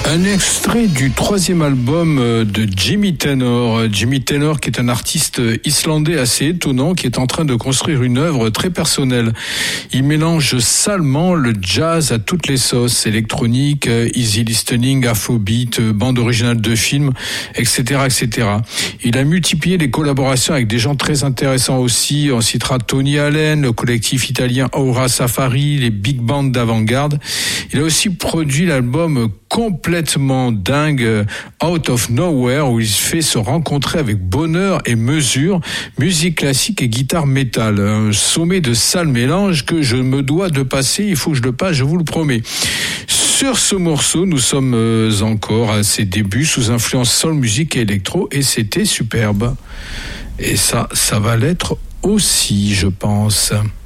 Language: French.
Un extrait du 3e album de Jimmy Tenor. Jimmy Tenor, qui est un artiste islandais assez étonnant, qui est en train de construire une œuvre très personnelle. Il mélange salement le jazz à toutes les sauces, électronique, easy listening, afrobeat, bande originale de film, etc., etc. Il a multiplié les collaborations avec des gens très intéressants aussi. On citera Tony Allen, le collectif italien Aura Safari, les big bands d'avant-garde. Il a aussi produit l'album complètement dingue Out of Nowhere, où il fait se rencontrer avec bonheur et mesure musique classique et guitare métal. Un sommet de sale mélange que je me dois de passer, il faut que je le passe, je vous le promets. Sur ce morceau, nous sommes encore à ses débuts sous influence soul music et électro, et c'était superbe. Et ça va l'être aussi, je pense.